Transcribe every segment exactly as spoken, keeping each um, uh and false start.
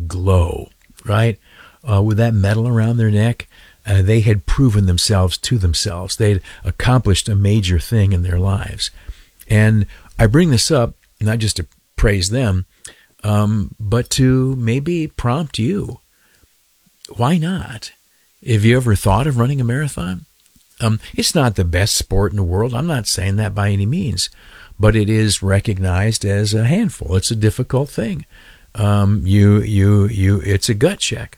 glow, right? Uh, with that medal around their neck, uh, they had proven themselves to themselves. They had accomplished a major thing in their lives. And I bring this up not just to praise them, um, but to maybe prompt you. Why not? Have you ever thought of running a marathon? Um, it's not the best sport in the world. I'm not saying that by any means, but it is recognized as a handful. It's a difficult thing. Um, you, you, you. It's a gut check,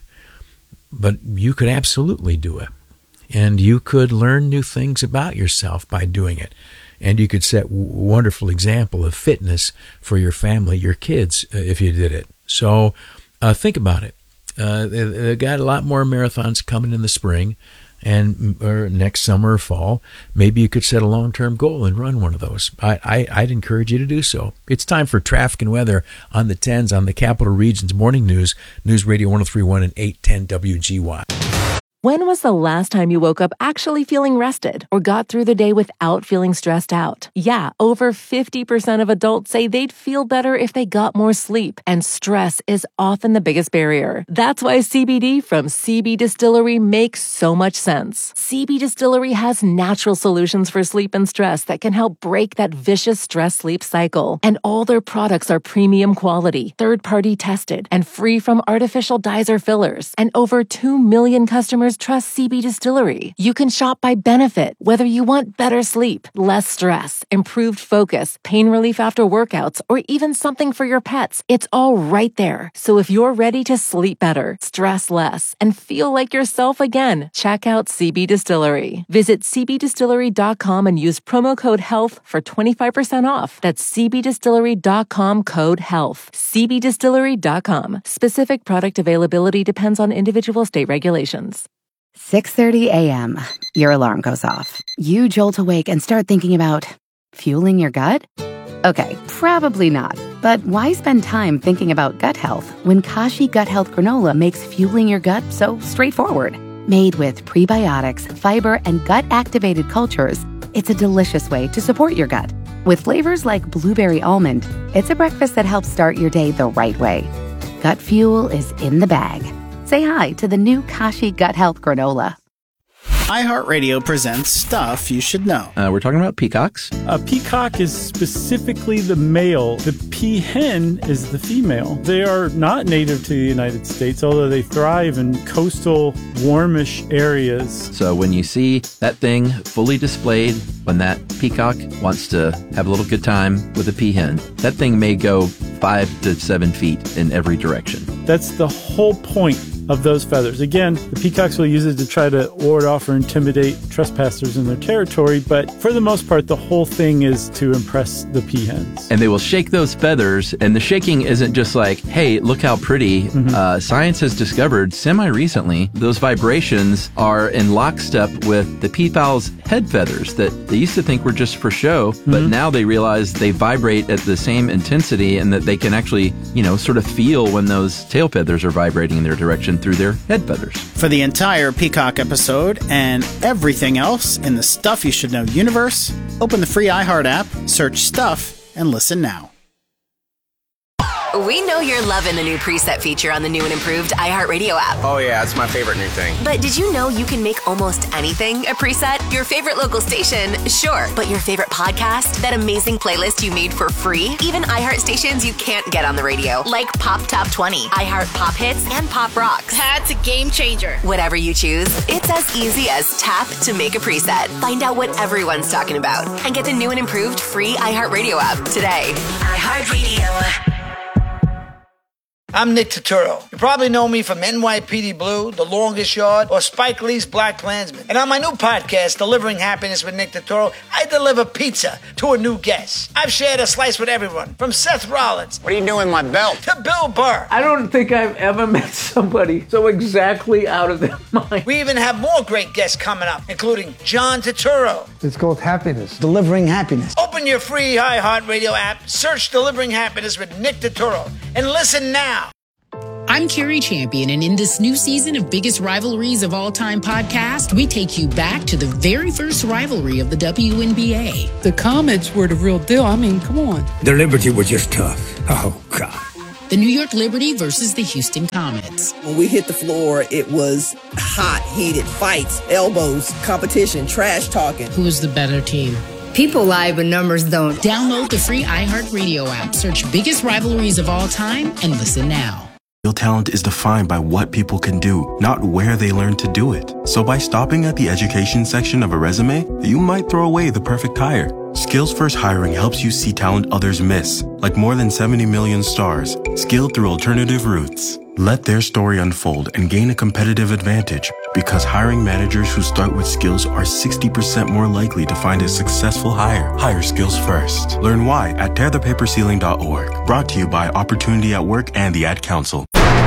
but you could absolutely do it, and you could learn new things about yourself by doing it, and you could set a wonderful example of fitness for your family, your kids, uh, if you did it. So, uh, think about it. Uh, they, they've got a lot more marathons coming in the spring and or next summer or fall. Maybe you could set a long-term goal and run one of those. I, I, I'd encourage you to do so. It's time for traffic and weather on the tens on the Capital Region's Morning News, News Radio one oh three point one and eight ten W G Y. When was the last time you woke up actually feeling rested or got through the day without feeling stressed out? Yeah, over fifty percent of adults say they'd feel better if they got more sleep, and stress is often the biggest barrier. That's why C B D from C B Distillery makes so much sense. C B Distillery has natural solutions for sleep and stress that can help break that vicious stress-sleep cycle. And all their products are premium quality, third-party tested, and free from artificial dyes or fillers. And over two million customers trust C B Distillery. You can shop by benefit, whether you want better sleep, less stress, improved focus, pain relief after workouts, or even something for your pets. It's all right there. So if you're ready to sleep better, stress less, and feel like yourself again, check out C B Distillery. Visit c b distillery dot com and use promo code HEALTH for twenty-five percent off. That's c b distillery dot com code HEALTH. c b distillery dot com. Specific product availability depends on individual state regulations. six thirty a.m. Your alarm goes off. You jolt awake and start thinking about fueling your gut? Okay, probably not. But why spend time thinking about gut health when Kashi Gut Health Granola makes fueling your gut so straightforward? Made with prebiotics, fiber, and gut-activated cultures, it's a delicious way to support your gut. With flavors like blueberry almond, it's a breakfast that helps start your day the right way. Gut fuel is in the bag. Say hi to the new Kashi Gut Health Granola. iHeartRadio presents Stuff You Should Know. Uh, we're talking about peacocks. A peacock is specifically the male. The peahen is the female. They are not native to the United States, although they thrive in coastal, warmish areas. So when you see that thing fully displayed, when that peacock wants to have a little good time with a peahen, that thing may go five to seven feet in every direction. That's the whole point of those feathers. Again, the peacocks will use it to try to ward off or intimidate trespassers in their territory, but for the most part, the whole thing is to impress the peahens. And they will shake those feathers, and the shaking isn't just like, hey, look how pretty. Mm-hmm. Uh, science has discovered semi-recently those vibrations are in lockstep with the peafowl's head feathers that they used to think were just for show, mm-hmm. but now they realize they vibrate at the same intensity and that they can actually, you know, sort of feel when those tail feathers are vibrating in their direction through their head feathers. For the entire Peacock episode and everything else in the Stuff You Should Know universe, open the free iHeart app, search Stuff, and listen now. We know you're loving the new preset feature on the new and improved iHeartRadio app. Oh yeah, it's my favorite new thing. But did you know you can make almost anything a preset? Your favorite local station, sure. But your favorite podcast? That amazing playlist you made for free? Even iHeart stations you can't get on the radio, like Pop Top twenty, iHeart Pop Hits, and Pop Rocks. That's a game changer. Whatever you choose, it's as easy as tap to make a preset. Find out what everyone's talking about and get the new and improved free iHeartRadio app today. iHeartRadio. I'm Nick Turturro. You probably know me from N Y P D Blue, The Longest Yard, or Spike Lee's Black Klansman. And on my new podcast, Delivering Happiness with Nick Turturro, I deliver pizza to a new guest. I've shared a slice with everyone, from Seth Rollins. What are you doing with my belt? To Bill Burr. I don't think I've ever met somebody so exactly out of their mind. We even have more great guests coming up, including John Turturro. It's called Happiness. Delivering Happiness. Open your free iHeartRadio app, search Delivering Happiness with Nick Turturro, and listen now. I'm Carrie Champion, and in this new season of Biggest Rivalries of All Time podcast, we take you back to the very first rivalry of the W N B A. The Comets were the real deal. I mean, come on. The Liberty were just tough. Oh, God. The New York Liberty versus the Houston Comets. When we hit the floor, it was hot, heated fights, elbows, competition, trash talking. Who was the better team? People lie, but numbers don't. Download the free iHeartRadio app. Search Biggest Rivalries of All Time and listen now. Real talent is defined by what people can do, not where they learn to do it. So by stopping at the education section of a resume, you might throw away the perfect hire. Skills First Hiring helps you see talent others miss, like more than seventy million stars, skilled through alternative routes. Let their story unfold and gain a competitive advantage, because hiring managers who start with skills are sixty percent more likely to find a successful hire. Hire skills first. Learn why at tear the paper ceiling dot org. Brought to you by Opportunity at Work and the Ad Council.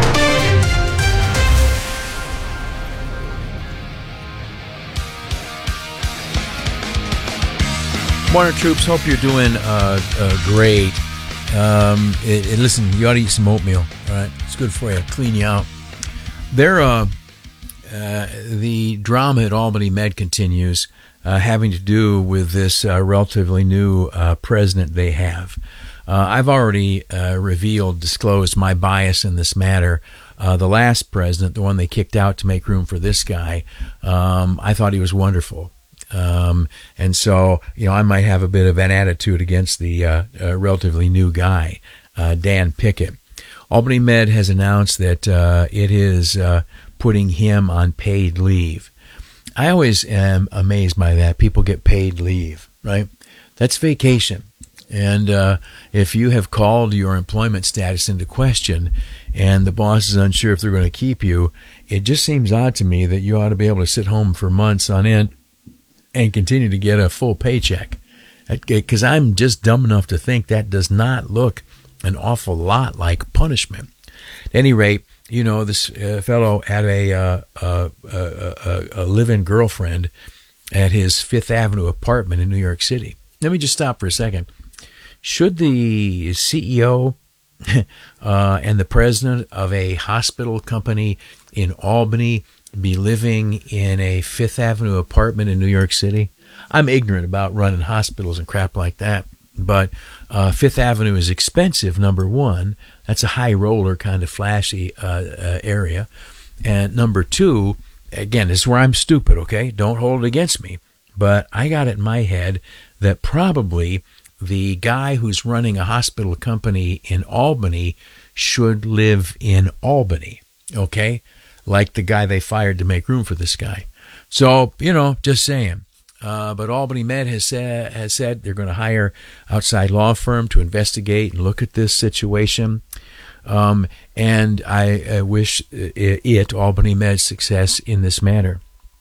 Morning, troops. Hope you're doing uh, uh, great. Um, it, it, listen, you ought to eat some oatmeal. All right, it's good for you. Clean you out. There, uh, uh, the drama at Albany Med continues, uh, having to do with this uh, relatively new uh, president they have. Uh, I've already uh, revealed, disclosed my bias in this matter. Uh, the last president, the one they kicked out to make room for this guy, um, I thought he was wonderful. Um, and so, you know, I might have a bit of an attitude against the uh, uh, relatively new guy, uh, Dan Pickett. Albany Med has announced that uh, it is uh, putting him on paid leave. I always am amazed by that. People get paid leave, right? That's vacation. And uh, if you have called your employment status into question and the boss is unsure if they're going to keep you, it just seems odd to me that you ought to be able to sit home for months on end and continue to get a full paycheck. Because I'm just dumb enough to think that does not look an awful lot like punishment. At any rate, you know, this uh, fellow had a, uh, uh, uh, a, a live-in girlfriend at his Fifth Avenue apartment in New York City. Let me just stop for a second. Should the C E O uh, and the president of a hospital company in Albany be living in a Fifth Avenue apartment in New York City? I'm ignorant about running hospitals and crap like that, but uh, Fifth Avenue is expensive, number one. That's a high roller kind of flashy uh, uh, area. And number two, again, this is where I'm stupid, okay? Don't hold it against me. But I got it in my head that probably the guy who's running a hospital company in Albany should live in Albany, okay? Like the guy they fired to make room for this guy. So, you know, just saying. Uh, but Albany Med has said, has said they're going to hire outside law firm to investigate and look at this situation. Um, and I, I wish it, it, Albany Med, success in this matter.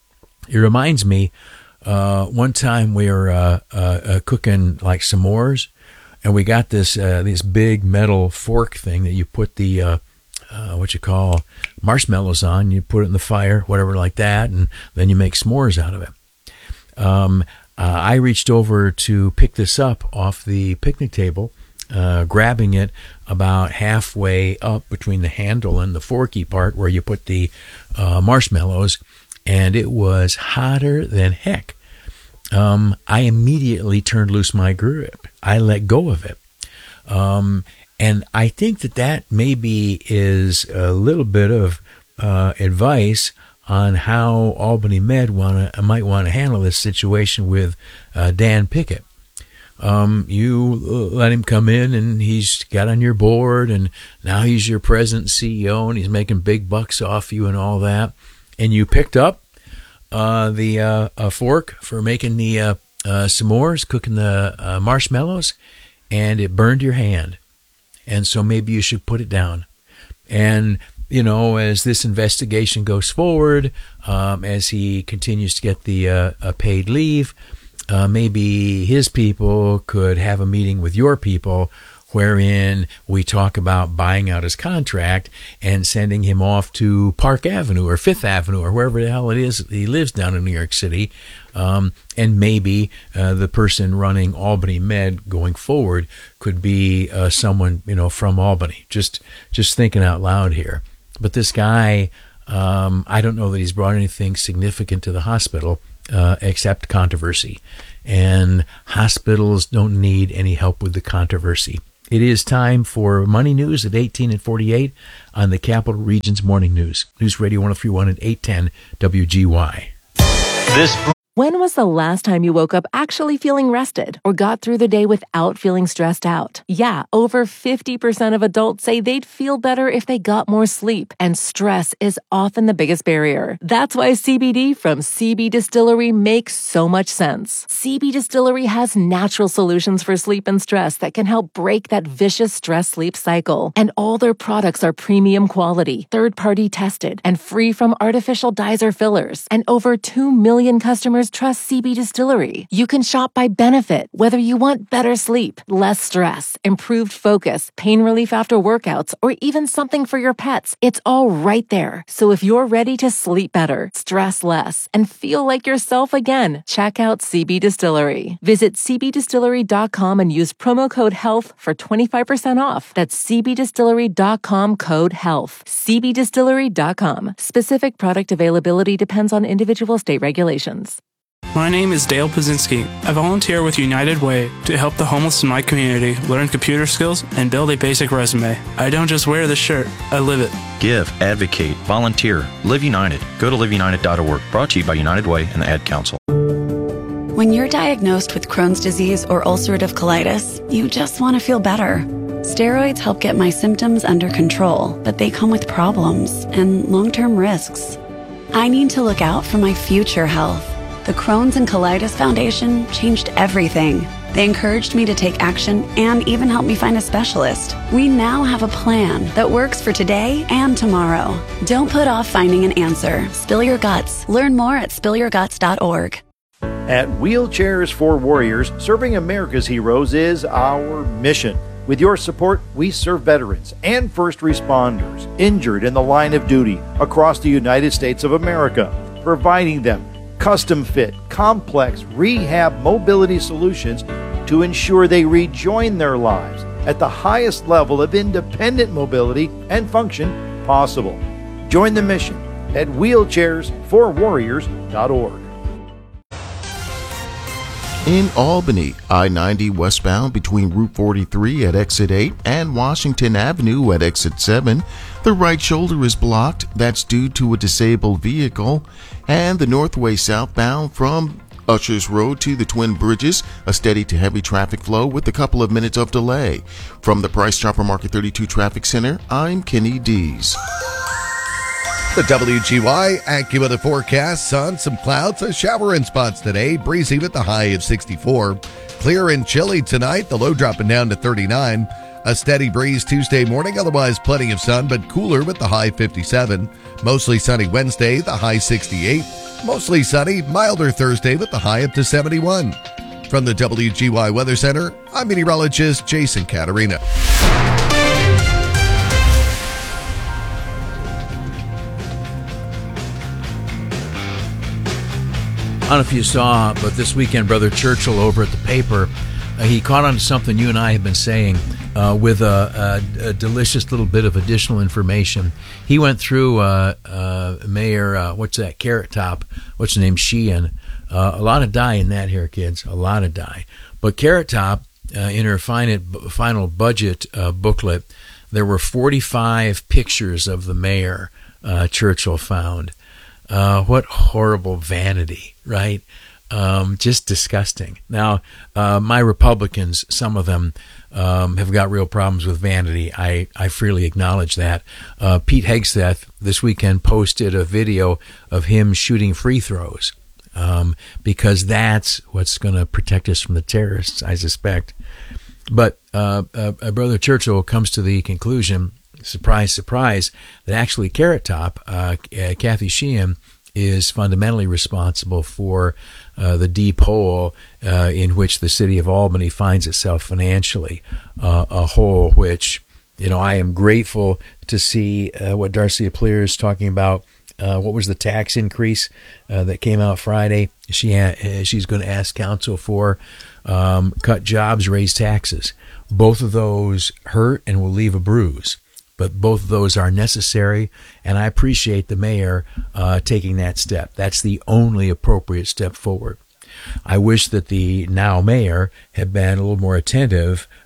It reminds me, uh, one time we were uh, uh, uh, cooking like s'mores, and we got this uh, this big metal fork thing that you put the uh, Uh, what you call marshmallows on. You put it in the fire, whatever like that, and then you make s'mores out of it. Um, uh, I reached over to pick this up off the picnic table, uh, grabbing it about halfway up between the handle and the forky part where you put the uh, marshmallows, and it was hotter than heck. Um, I immediately turned loose my grip. I let go of it. Um, And I think that that maybe is a little bit of uh, advice on how Albany Med wanna, might want to handle this situation with uh, Dan Pickett. Um, you let him come in, and he's got on your board, and now he's your president and C E O, and he's making big bucks off you and all that. And you picked up uh, the uh, a fork for making the uh, uh, s'mores, cooking the uh, marshmallows, and it burned your hand. And so maybe you should put it down. And, you know, as this investigation goes forward, um, as he continues to get the uh, a paid leave, uh, maybe his people could have a meeting with your people wherein we talk about buying out his contract and sending him off to Park Avenue or Fifth Avenue or wherever the hell it is he lives down in New York City. Um, and maybe uh, the person running Albany Med going forward could be uh, someone, you know, from Albany. Just just thinking out loud here. But this guy, um, I don't know that he's brought anything significant to the hospital uh, except controversy. And hospitals don't need any help with the controversy. It is time for Money News at eighteen and forty-eight on the Capital Region's Morning News. News Radio one oh three point one and eight ten W G Y. This. When was the last time you woke up actually feeling rested or got through the day without feeling stressed out? Yeah, over fifty percent of adults say they'd feel better if they got more sleep, and stress is often the biggest barrier. That's why C B D from C B Distillery makes so much sense. C B Distillery has natural solutions for sleep and stress that can help break that vicious stress-sleep cycle. And all their products are premium quality, third-party tested, and free from artificial dyes or fillers. And over two million customers trust C B Distillery. You can shop by benefit, whether you want better sleep, less stress, improved focus, pain relief after workouts, or even something for your pets. It's all right there. So if you're ready to sleep better, stress less, and feel like yourself again, check out C B Distillery. Visit c b distillery dot com and use promo code HEALTH for twenty-five percent off. That's c b distillery dot com code HEALTH. c b distillery dot com. Specific product availability depends on individual state regulations. My name is Dale Pazinski. I volunteer with United Way to help the homeless in my community learn computer skills and build a basic resume. I don't just wear the shirt, I live it. Give, advocate, volunteer, Live United. Go to live united dot org. Brought to you by United Way and the Ad Council. When you're diagnosed with Crohn's disease or ulcerative colitis, you just want to feel better. Steroids help get my symptoms under control, but they come with problems and long-term risks. I need to look out for my future health. The Crohn's and Colitis Foundation changed everything. They encouraged me to take action and even helped me find a specialist. We now have a plan that works for today and tomorrow. Don't put off finding an answer. Spill your guts. Learn more at spill your guts dot org. At Wheelchairs for Warriors, serving America's heroes is our mission. With your support, we serve veterans and first responders injured in the line of duty across the United States of America, providing them custom-fit, complex rehab mobility solutions to ensure they rejoin their lives at the highest level of independent mobility and function possible. Join the mission at wheelchairs for warriors dot org. In Albany, I ninety westbound between Route forty-three at exit eight and Washington Avenue at exit seven, the right shoulder is blocked. That's due to a disabled vehicle. And the northway southbound from Ushers Road to the Twin Bridges, a steady to heavy traffic flow with a couple of minutes of delay. From the Price Chopper Market thirty-two Traffic Center, I'm Kenny Dees. The W G Y AccuWeather forecast: sun, some clouds, a shower in spots today, breezy with the high of sixty-four. Clear and chilly tonight, the low dropping down to thirty-nine. A steady breeze Tuesday morning, otherwise plenty of sun, but cooler with the high fifty-seven. Mostly sunny Wednesday, the high sixty-eight. Mostly sunny, milder Thursday with the high up to seventy-one. From the W G Y Weather Center, I'm meteorologist Jason Caterina. I don't know if you saw, but this weekend, Brother Churchill over at the paper, uh, he caught on to something you and I have been saying uh, with a, a, a delicious little bit of additional information. He went through uh, uh, Mayor, uh, what's that, Carrot Top, what's the name, Sheehan. Uh, a lot of dye in that here, kids, a lot of dye. But Carrot Top, uh, in her final, final budget uh, booklet, there were forty-five pictures of the mayor uh, Churchill found. Uh, what horrible vanity, right? Um, just disgusting. Now, uh, my Republicans, some of them um, have got real problems with vanity. I, I freely acknowledge that. Uh, Pete Hegseth this weekend posted a video of him shooting free throws um, because that's what's going to protect us from the terrorists, I suspect. But uh, uh, Brother Churchill comes to the conclusion, surprise, surprise, that actually Carrot Top, uh, uh, Kathy Sheehan, is fundamentally responsible for uh, the deep hole uh, in which the city of Albany finds itself financially, uh, a hole which, you know, I am grateful to see uh, what Darcy Apleer is talking about. Uh, what was the tax increase uh, that came out Friday? She ha- she's going to ask council for um, cut jobs, raise taxes. Both of those hurt and will leave a bruise. But both of those are necessary, and I appreciate the mayor uh, taking that step. That's the only appropriate step forward. I wish that the now mayor had been a little more attentive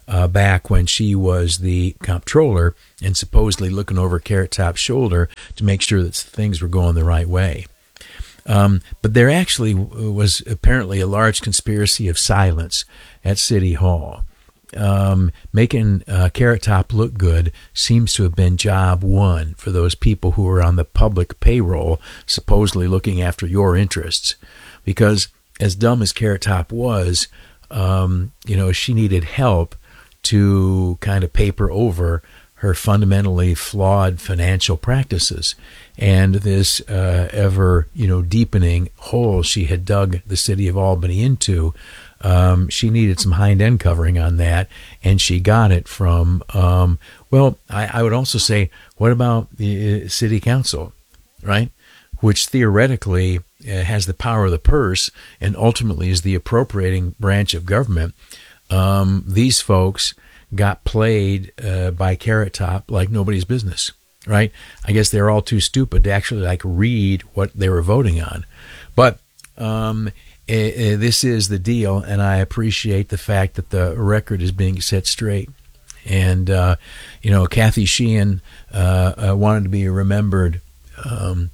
uh, back when she was the comptroller and supposedly looking over Carrot Top's shoulder to make sure that things were going the right way. Um, but there actually was apparently a large conspiracy of silence at City Hall. Um, making uh, Carrot Top look good seems to have been job one for those people who are on the public payroll, supposedly looking after your interests. Because as dumb as Carrot Top was, um, you know, she needed help to kind of paper over her fundamentally flawed financial practices and this uh, ever, you know, deepening hole she had dug the city of Albany into. Um, she needed some hind end covering on that, and she got it from, um, well, I, I would also say, what about the uh, city council, right? Which theoretically uh, has the power of the purse and ultimately is the appropriating branch of government. Um, these folks got played uh, by Carrot Top like nobody's business, right? I guess they're all too stupid to actually like read what they were voting on. But um, uh, uh, this is the deal, and I appreciate the fact that the record is being set straight. And, uh, you know, Kathy Sheehan uh, uh, wanted to be remembered um,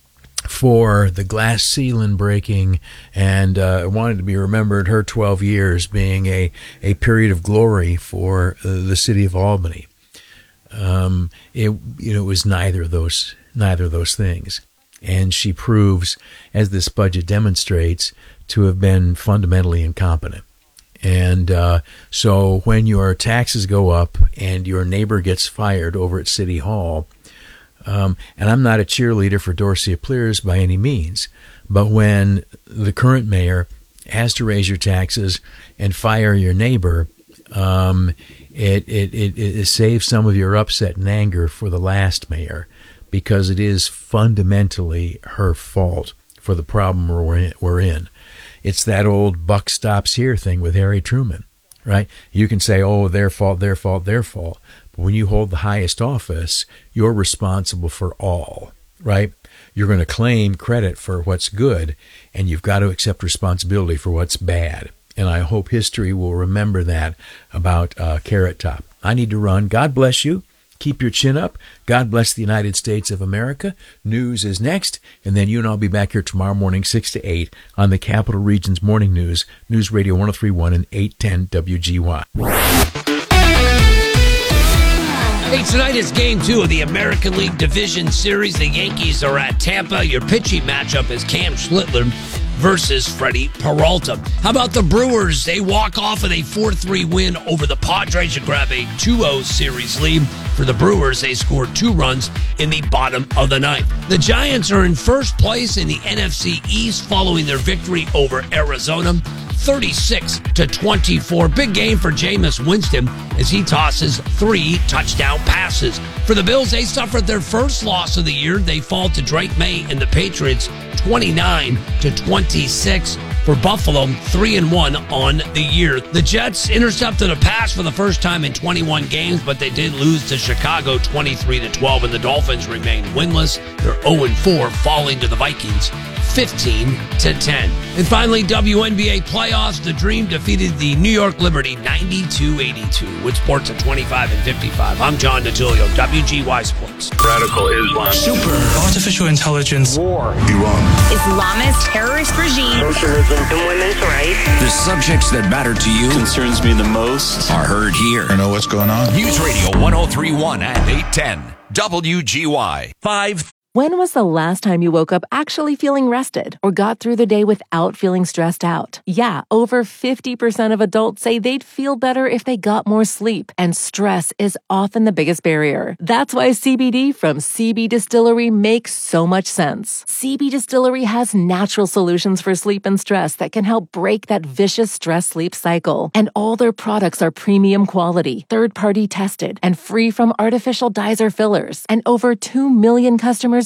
for the glass ceiling breaking, and uh, wanted to be remembered her twelve years being a, a period of glory for uh, the city of Albany. Um, it you know it was neither of those neither of those things, and she proves, as this budget demonstrates, to have been fundamentally incompetent. And uh, so when your taxes go up and your neighbor gets fired over at City Hall. Um, and I'm not a cheerleader for Dorcia Pleers by any means, but when the current mayor has to raise your taxes and fire your neighbor, um, it, it, it, it saves some of your upset and anger for the last mayor, because it is fundamentally her fault for the problem we're in. We're in. It's that old buck stops here thing with Harry Truman, right? You can say, oh, their fault, their fault, their fault. When you hold the highest office, you're responsible for all, right? You're going to claim credit for what's good, and you've got to accept responsibility for what's bad. And I hope history will remember that about uh, Carrot Top. I need to run. God bless you. Keep your chin up. God bless the United States of America. News is next, and then you and I'll be back here tomorrow morning, six to eight, on the Capital Region's Morning News, News Radio one oh three point one and eight ten W G Y. Hey, tonight is game two of the American League Division Series. The Yankees are at Tampa. Your pitching matchup is Cam Schlittler versus Freddie Peralta. How about the Brewers? They walk off with a four three win over the Padres to grab a two oh series lead. For the Brewers, they scored two runs in the bottom of the ninth. The Giants are in first place in the N F C East following their victory over Arizona, thirty-six to twenty-four. Big game for Jameis Winston as he tosses three touchdown passes. For the Bills, they suffered their first loss of the year. They fall to Drake May and the Patriots twenty-nine to twenty-six. For Buffalo, three and one on the year. The Jets intercepted a pass for the first time in twenty-one games, but they did lose to Chicago twenty-three to twelve, and the Dolphins remain winless. They're oh and four, falling to the Vikings fifteen to ten. And finally, W N B A playoffs. The Dream defeated the New York Liberty ninety-two eighty-two with sports at twenty-five and fifty-five. I'm John DeTilio, W G Y Sports. Radical Islam. Super. Artificial intelligence. War. Iran. Islamist terrorist regime. Socialism and women's rights. The subjects that matter to you Concerns me the most are heard here. I know what's going on. News Radio one oh three point one and eight ten. W G Y. Five. When was the last time you woke up actually feeling rested or got through the day without feeling stressed out? Yeah, over fifty percent of adults say they'd feel better if they got more sleep, and stress is often the biggest barrier. That's why C B D from C B Distillery makes so much sense. C B Distillery has natural solutions for sleep and stress that can help break that vicious stress-sleep cycle. And all their products are premium quality, third-party tested, and free from artificial dyes or fillers. And over two million customers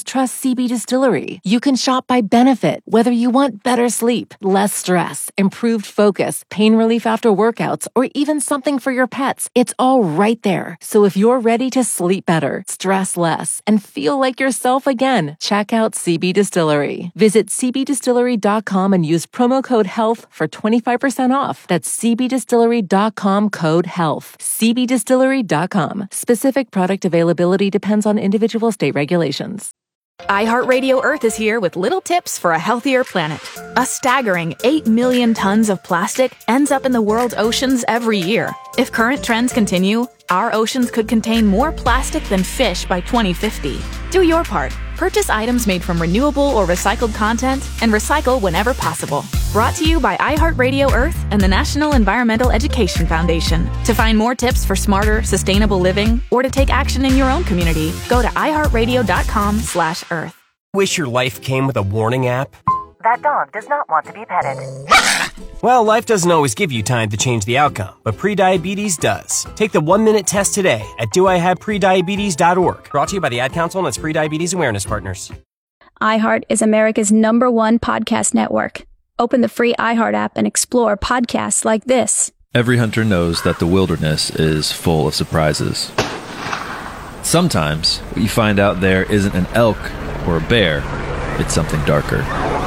customers trust C B Distillery. You can shop by benefit, whether you want better sleep, less stress, improved focus, pain relief after workouts, or even something for your pets. It's all right there. So if you're ready to sleep better, stress less, and feel like yourself again, check out C B Distillery. Visit c b distillery dot com and use promo code HEALTH for twenty-five percent off. That's c b distillery dot com code HEALTH. c b distillery dot com. Specific product availability depends on individual state regulations. iHeartRadio Earth is here with little tips for a healthier planet. A staggering eight million tons of plastic ends up in the world's oceans every year. If current trends continue, our oceans could contain more plastic than fish by twenty fifty. Do your part. Purchase items made from renewable or recycled content and recycle whenever possible. Brought to you by iHeartRadio Earth and the National Environmental Education Foundation. To find more tips for smarter, sustainable living or to take action in your own community, go to iHeartRadio.com slash Earth. Wish your life came with a warning app? That dog does not want to be petted. Well, life doesn't always give you time to change the outcome, but prediabetes does. Take the one-minute test today at do I have prediabetes dot org. Brought to you by the Ad Council and its Prediabetes Awareness Partners. iHeart is America's number one podcast network. Open the free iHeart app and explore podcasts like this. Every hunter knows that the wilderness is full of surprises. Sometimes, what you find out there isn't an elk or a bear, it's something darker.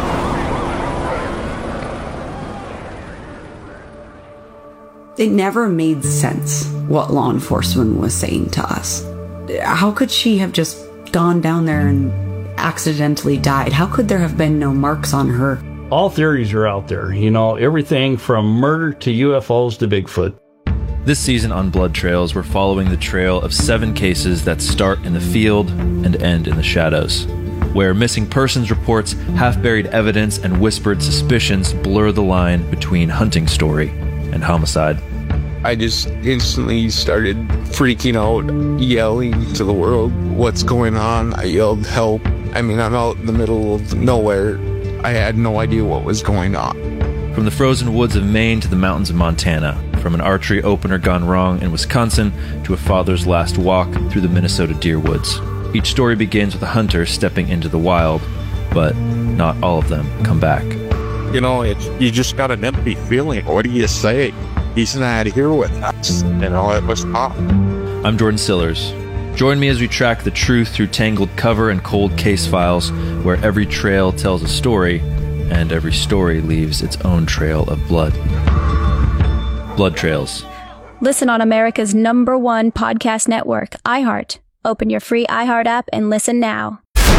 It never made sense what law enforcement was saying to us. How could she have just gone down there and accidentally died? How could there have been no marks on her? All theories are out there, you know, everything from murder to U F Os to Bigfoot. This season on Blood Trails, we're following the trail of seven cases that start in the field and end in the shadows, where missing persons reports, half-buried evidence, and whispered suspicions blur the line between hunting story and homicide. I just instantly started freaking out, yelling to the world, "What's going on?" I yelled, "Help." I mean, I'm out in the middle of nowhere. I had no idea what was going on. From the frozen woods of Maine to the mountains of Montana, from an archery opener gone wrong in Wisconsin to a father's last walk through the Minnesota deer woods. Each story begins with a hunter stepping into the wild, but not all of them come back. You know, it's, you just got an empty feeling. What do you say? He's not here with us. You know, it was tough. I'm Jordan Sillers. Join me as we track the truth through tangled cover and cold case files, where every trail tells a story, and every story leaves its own trail of blood. Blood Trails. Listen on America's number one podcast network, iHeart. Open your free iHeart app and listen now.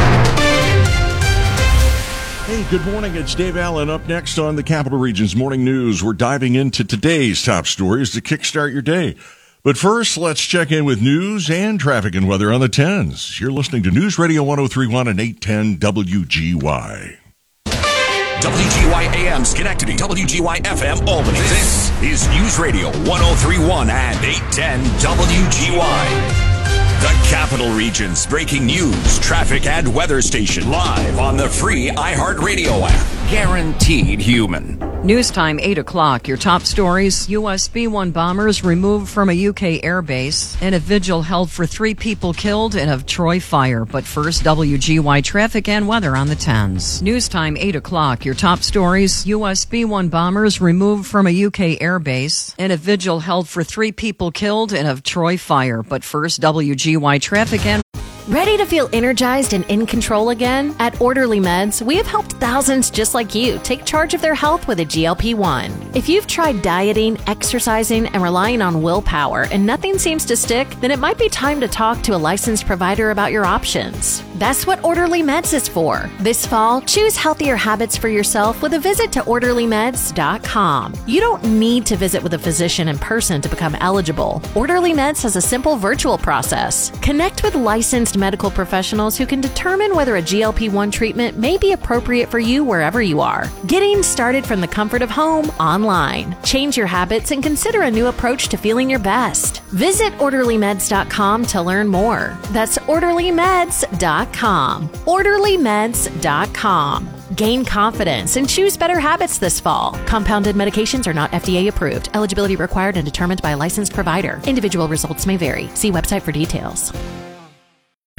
Hey, good morning. It's Dave Allen. Up next on the Capital Region's Morning News, we're diving into today's top stories to kickstart your day. But first, let's check in with news and traffic and weather on the tens. You're listening to News Radio one oh three point one and eight ten W G Y. W G Y A M Schenectady, W G Y F M Albany. This is News Radio one oh three point one and eight ten W G Y. The Capital Region's breaking news, traffic, and weather station live on the free iHeartRadio app. Guaranteed human. News time, eight o'clock. Your top stories. U S B one bombers removed from a U K airbase. And a vigil held for three people killed in a Troy fire. But first, W G Y traffic and weather on the tens. News time, eight o'clock. Your top stories. U S B one bombers removed from a U K airbase. And a vigil held for three people killed in a Troy fire. But first, W G Y traffic and... Ready to feel energized and in control again? At Orderly Meds, we have helped thousands just like you take charge of their health with a G L P one. If you've tried dieting, exercising, and relying on willpower and nothing seems to stick, then it might be time to talk to a licensed provider about your options. That's what Orderly Meds is for. This fall, choose healthier habits for yourself with a visit to orderly meds dot com. You don't need to visit with a physician in person to become eligible. Orderly Meds has a simple virtual process. Connect with licensed medical professionals who can determine whether a G L P one treatment may be appropriate for you wherever you are. Getting started from the comfort of home online. Change your habits and consider a new approach to feeling your best. Visit orderly meds dot com to learn more. That's orderly meds dot com. orderly meds dot com. Gain confidence and choose better habits this fall. Compounded medications are not F D A approved. Eligibility required and determined by a licensed provider. Individual results may vary. See website for details.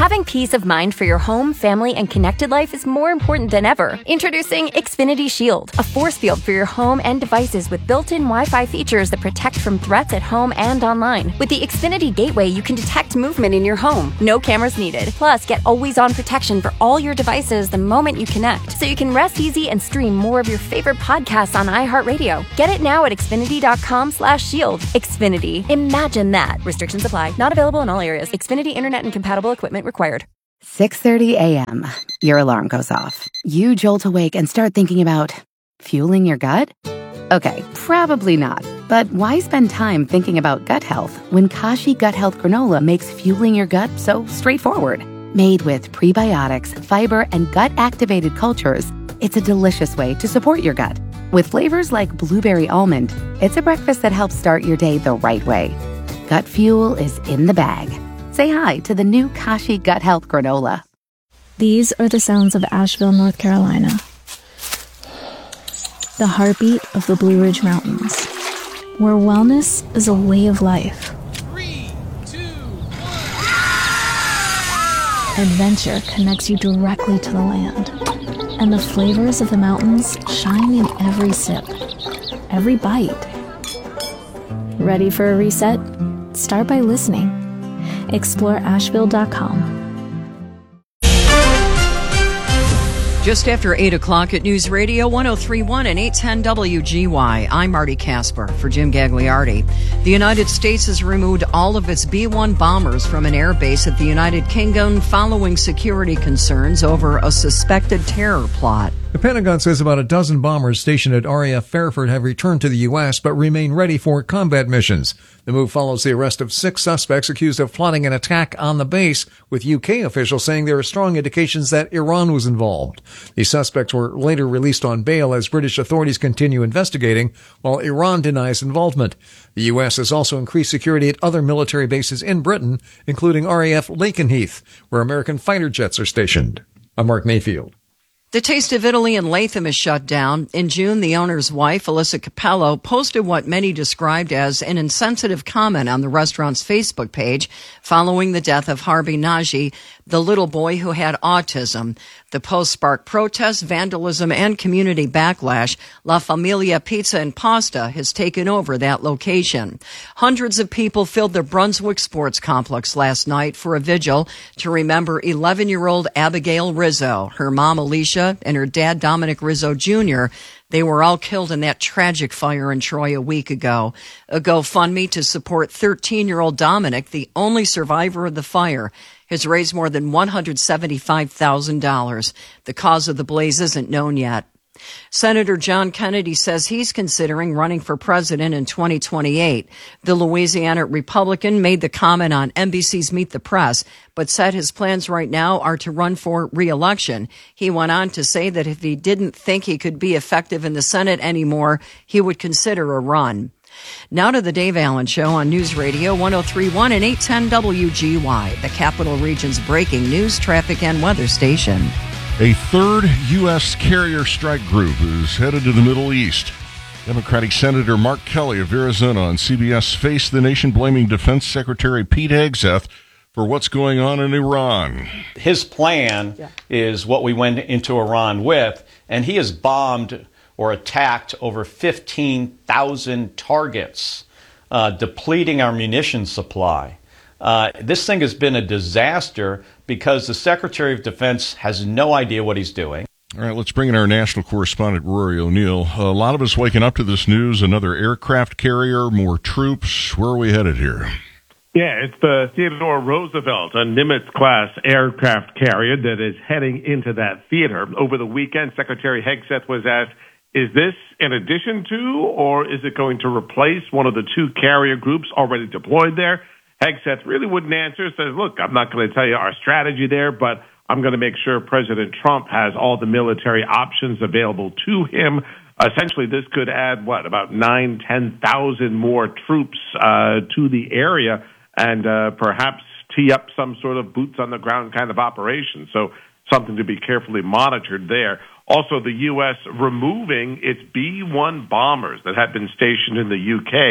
Having peace of mind for your home, family, and connected life is more important than ever. Introducing Xfinity Shield, a force field for your home and devices with built-in Wi-Fi features that protect from threats at home and online. With the Xfinity Gateway, you can detect movement in your home. No cameras needed. Plus, get always-on protection for all your devices the moment you connect, so you can rest easy and stream more of your favorite podcasts on iHeartRadio. Get it now at Xfinity.com slash shield. Xfinity. Imagine that. Restrictions apply. Not available in all areas. Xfinity Internet and compatible equipment required. six thirty a.m. Your alarm goes off. You jolt awake and start thinking about fueling your gut? Okay, probably not. But why spend time thinking about gut health when Kashi Gut Health Granola makes fueling your gut so straightforward? Made with prebiotics, fiber, and gut-activated cultures, it's a delicious way to support your gut. With flavors like blueberry almond, it's a breakfast that helps start your day the right way. Gut fuel is in the bag. Say hi to the new Kashi Gut Health Granola. These are the sounds of Asheville, North Carolina. The heartbeat of the Blue Ridge Mountains, where wellness is a way of life. Three, two, one. Adventure connects you directly to the land, and the flavors of the mountains shine in every sip, every bite. Ready for a reset? Start by listening. explore asheville dot com. Just after eight o'clock at News Radio one oh three point one and eight ten W G Y. I'm Marty Casper for Jim Gagliardi. The United States has removed all of its B one bombers from an air base at the United Kingdom following security concerns over a suspected terror plot. The Pentagon says about a dozen bombers stationed at R A F Fairford have returned to the U S but remain ready for combat missions. The move follows the arrest of six suspects accused of plotting an attack on the base, with U K officials saying there are strong indications that Iran was involved. These suspects were later released on bail as British authorities continue investigating, while Iran denies involvement. The U S has also increased security at other military bases in Britain, including R A F Lakenheath, where American fighter jets are stationed. I'm Mark Mayfield. The Taste of Italy in Latham is shut down. In June, the owner's wife, Alyssa Capello, posted what many described as an insensitive comment on the restaurant's Facebook page following the death of Harvey Nagy, the little boy who had autism. The post sparked protests, vandalism, and community backlash. La Familia Pizza and Pasta has taken over that location. Hundreds of people filled the Brunswick Sports Complex last night for a vigil to remember eleven-year-old Abigail Rizzo, her mom Alicia, and her dad Dominic Rizzo Junior They were all killed in that tragic fire in Troy a week ago. A GoFundMe to support thirteen-year-old Dominic, the only survivor of the fire, has raised more than one hundred seventy-five thousand dollars. The cause of the blaze isn't known yet. Senator John Kennedy says he's considering running for president in twenty twenty-eight. The Louisiana Republican made the comment on N B C's Meet the Press, but said his plans right now are to run for re-election. He went on to say that if he didn't think he could be effective in the Senate anymore, he would consider a run. Now to the Dave Allen Show on News Radio one oh three point one and eight ten W G Y, the Capital Region's breaking news, traffic, and weather station. A third U S carrier strike group is headed to the Middle East. Democratic Senator Mark Kelly of Arizona on C B S faced the nation blaming Defense Secretary Pete Hegseth for what's going on in Iran. His plan yeah. is what we went into Iran with, and he has bombed or attacked over fifteen thousand targets, uh, depleting our munitions supply. Uh, this thing has been a disaster because the Secretary of Defense has no idea what he's doing. All right, let's bring in our national correspondent, Rory O'Neill. A lot of us waking up to this news, another aircraft carrier, more troops. Where are we headed here? Yeah, it's the Theodore Roosevelt, a Nimitz-class aircraft carrier that is heading into that theater. Over the weekend, Secretary Hegseth was asked, is this in addition to, or is it going to replace one of the two carrier groups already deployed there? Hegseth really wouldn't answer, says, look, I'm not going to tell you our strategy there, but I'm going to make sure President Trump has all the military options available to him. Essentially, this could add, what, about nine, ten thousand more troops uh, to the area and uh, perhaps tee up some sort of boots-on-the-ground kind of operation. So something to be carefully monitored there. Also, the U S removing its B one bombers that had been stationed in the U K.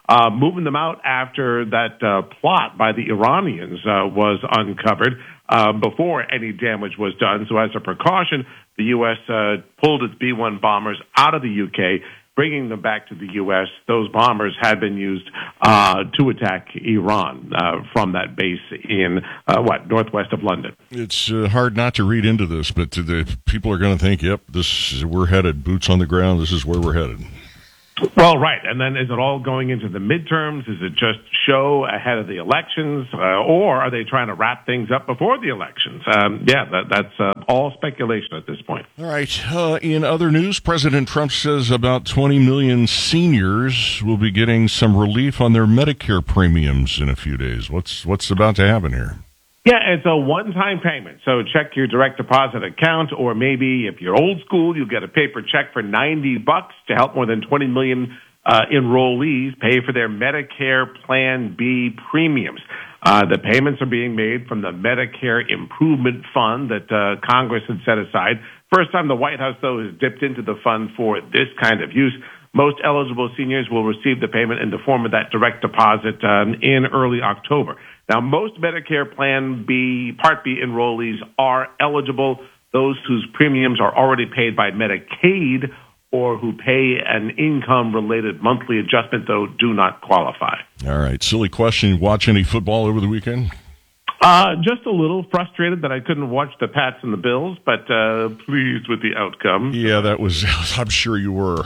uh, moving them out after that uh, plot by the Iranians uh, was uncovered uh, before any damage was done. So as a precaution, the U S uh, pulled its B one bombers out of the U K, bringing them back to the U S. Those bombers had been used uh, to attack Iran uh, from that base in, uh, what, northwest of London. It's uh, hard not to read into this, but the people are going to think, yep, this is, we're headed, boots on the ground, this is where we're headed. Well, right. And then is it all going into the midterms? Is it just show ahead of the elections? Uh, or are they trying to wrap things up before the elections? Um, yeah, that, that's uh, all speculation at this point. All right. Uh, in other news, President Trump says about twenty million seniors will be getting some relief on their Medicare premiums in a few days. What's what's about to happen here? Yeah, it's a one-time payment. So check your direct deposit account, or maybe if you're old school, you'll get a paper check for ninety bucks to help more than twenty million uh, enrollees pay for their Medicare Plan B premiums. Uh, the payments are being made from the Medicare Improvement Fund that uh, Congress had set aside. First time the White House, though, has dipped into the fund for this kind of use. Most eligible seniors will receive the payment in the form of that direct deposit um, in early October. Now, most Medicare Plan B, Part B enrollees are eligible. Those whose premiums are already paid by Medicaid or who pay an income-related monthly adjustment, though, do not qualify. All right. Silly question. Watch any football over the weekend? Uh, just a little frustrated that I couldn't watch the Pats and the Bills, but uh, pleased with the outcome. Yeah, that was, I'm sure you were.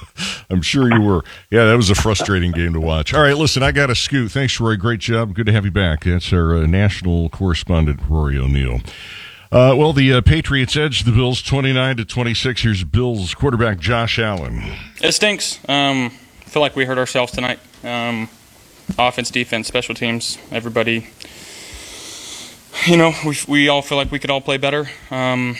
I'm sure you were. Yeah, that was a frustrating game to watch. All right, listen, I got to scoot. Thanks, Roy. Great job. Good to have you back. That's our uh, national correspondent, Rory O'Neill. Uh, well, the uh, Patriots edged the Bills twenty-nine to twenty-six. Here's Bills quarterback Josh Allen. It stinks. Um, I feel like we hurt ourselves tonight. Um, offense, defense, special teams, everybody. You know, we we all feel like we could all play better. Um,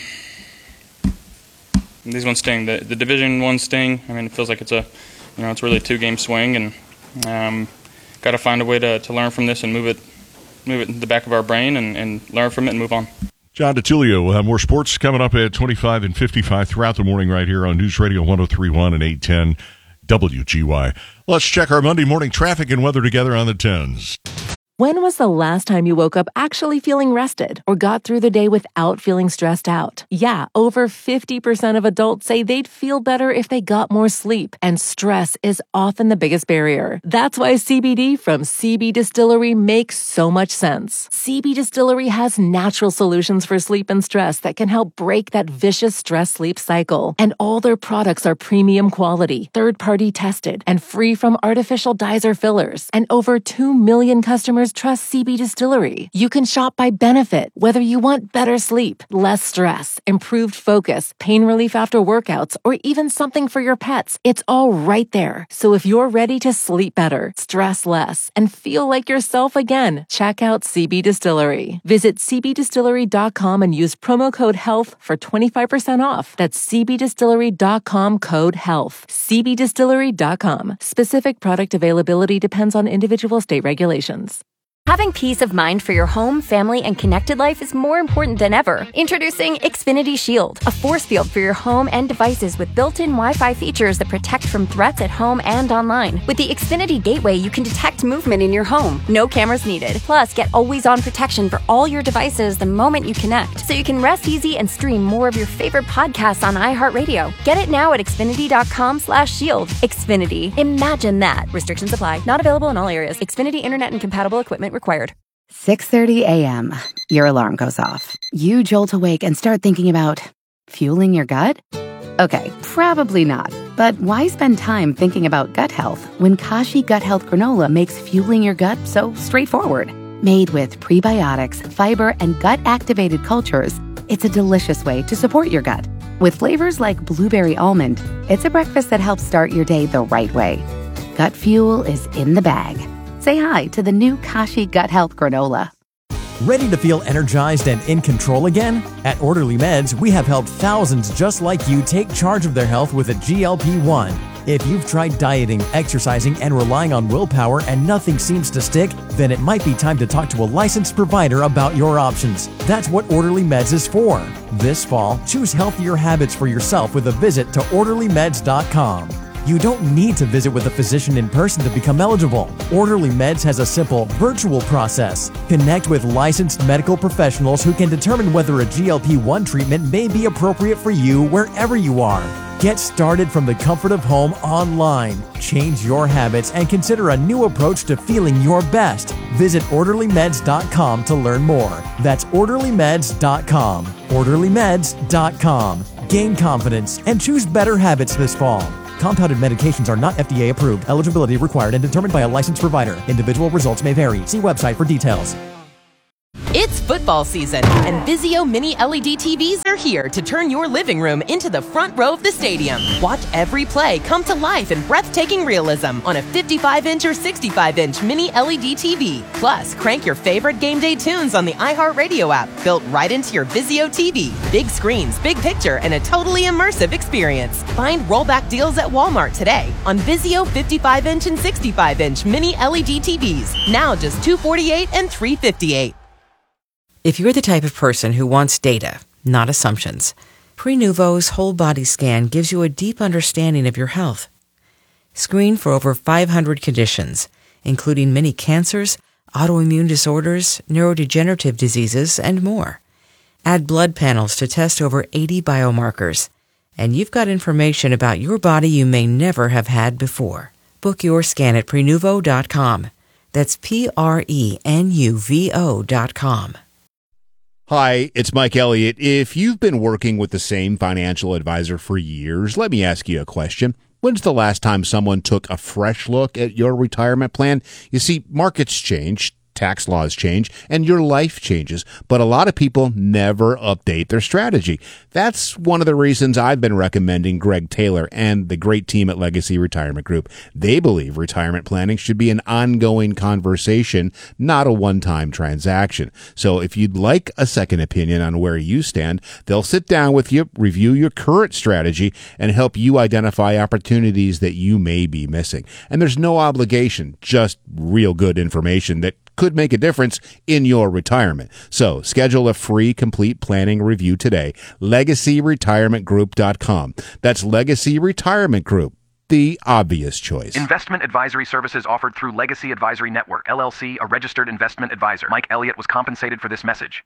these ones sting. The the Division One sting. I mean, it feels like it's a, you know, it's really a two game swing, and um, got to find a way to, to learn from this and move it, move it in the back of our brain and, and learn from it and move on. John DiTullio will have more sports coming up at twenty-five and fifty-five throughout the morning right here on News Radio one oh three point one and eight ten W G Y. Let's check our Monday morning traffic and weather together on the tens. When was the last time you woke up actually feeling rested or got through the day without feeling stressed out? Yeah, over fifty percent of adults say they'd feel better if they got more sleep, and stress is often the biggest barrier. That's why C B D from C B Distillery makes so much sense. C B Distillery has natural solutions for sleep and stress that can help break that vicious stress-sleep cycle. And all their products are premium quality, third-party tested, and free from artificial dyes or fillers. And over two million customers trust C B Distillery. You can shop by benefit, whether you want better sleep, less stress, improved focus, pain relief after workouts, or even something for your pets. It's all right there. So if you're ready to sleep better, stress less, and feel like yourself again, check out C B Distillery. Visit c b distillery dot com and use promo code HEALTH for twenty-five percent off. That's c b distillery dot com code HEALTH. c b distillery dot com. Specific product availability depends on individual state regulations. Having peace of mind for your home, family, and connected life is more important than ever. Introducing Xfinity Shield, a force field for your home and devices with built-in Wi-Fi features that protect from threats at home and online. With the Xfinity Gateway, you can detect movement in your home. No cameras needed. Plus, get always-on protection for all your devices the moment you connect, so you can rest easy and stream more of your favorite podcasts on iHeartRadio. Get it now at xfinity dot com slash shield. Xfinity. Imagine that. Restrictions apply. Not available in all areas. Xfinity Internet and compatible equipment required. six thirty a.m. Your alarm goes off. You jolt awake and start thinking about fueling your gut? Okay, probably not. But why spend time thinking about gut health when Kashi Gut Health Granola makes fueling your gut so straightforward? Made with prebiotics, fiber, and gut-activated cultures, it's a delicious way to support your gut. With flavors like blueberry almond, it's a breakfast that helps start your day the right way. Gut fuel is in the bag. Say hi to the new Kashi Gut Health Granola. Ready to feel energized and in control again? At Orderly Meds, we have helped thousands just like you take charge of their health with a G L P one. If you've tried dieting, exercising, and relying on willpower and nothing seems to stick, then it might be time to talk to a licensed provider about your options. That's what Orderly Meds is for. This fall, choose healthier habits for yourself with a visit to orderly meds dot com. You don't need to visit with a physician in person to become eligible. Orderly Meds has a simple, virtual process. Connect with licensed medical professionals who can determine whether a G L P one treatment may be appropriate for you wherever you are. Get started from the comfort of home online. Change your habits and consider a new approach to feeling your best. Visit orderly meds dot com to learn more. That's orderly meds dot com. orderly meds dot com. Gain confidence and choose better habits this fall. Compounded medications are not F D A approved. Eligibility required and determined by a licensed provider. Individual results may vary. See website for details. It's football season, and Vizio Mini L E D T Vs are here to turn your living room into the front row of the stadium. Watch every play come to life in breathtaking realism on a fifty-five inch or sixty-five inch Mini L E D T V. Plus, crank your favorite game day tunes on the iHeartRadio app, built right into your Vizio T V. Big screens, big picture, and a totally immersive experience. Find rollback deals at Walmart today on Vizio fifty-five inch and sixty-five inch Mini L E D T Vs. Now just two hundred forty-eight dollars and three hundred fifty-eight dollars. If you're the type of person who wants data, not assumptions, Prenuvo's whole body scan gives you a deep understanding of your health. Screen for over five hundred conditions, including many cancers, autoimmune disorders, neurodegenerative diseases, and more. Add blood panels to test over eighty biomarkers, and you've got information about your body you may never have had before. Book your scan at Prenuvo dot com. That's P R E N U V O dot com. Hi, it's Mike Elliott. If you've been working with the same financial advisor for years, let me ask you a question. When's the last time someone took a fresh look at your retirement plan? You see, markets change, tax laws change, and your life changes, but a lot of people never update their strategy. That's one of the reasons I've been recommending Greg Taylor and the great team at Legacy Retirement Group. They believe retirement planning should be an ongoing conversation, not a one-time transaction. So if you'd like a second opinion on where you stand, they'll sit down with you, review your current strategy, and help you identify opportunities that you may be missing. And there's no obligation, just real good information that could make a difference in your retirement. So schedule a free complete planning review today. legacy retirement group dot com. That's Legacy Retirement Group, the obvious choice. Investment advisory services offered through Legacy Advisory Network, L L C, a registered investment advisor. Mike Elliott was compensated for this message.